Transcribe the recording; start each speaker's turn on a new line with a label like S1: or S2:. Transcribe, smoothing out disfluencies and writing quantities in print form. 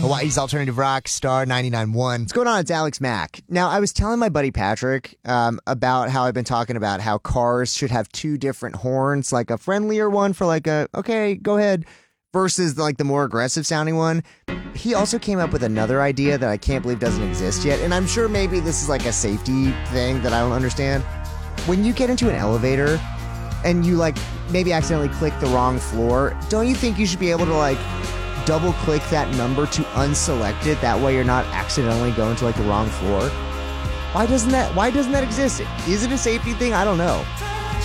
S1: Hawaii's Alternative Rock, Star 99.1.
S2: What's going on? It's Alex Mack. Now, I was telling my buddy Patrick about how I've been talking about how cars should have two different horns, like a friendlier one for like a, okay, go ahead, versus like the more aggressive sounding one. He also came up with another idea that I can't believe doesn't exist yet. And I'm sure maybe this is like a safety thing that I don't understand. When you get into an elevator and you like maybe accidentally click the wrong floor, don't you think you should be able to like double click that number to unselect it? That way you're not accidentally going to like the wrong floor. Why doesn't that exist? Is it a safety thing? I don't know.